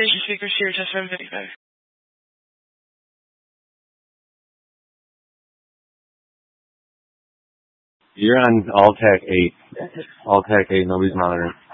station speakers here, test 755. You're on Alltech 8. Alltech 8, nobody's monitoring.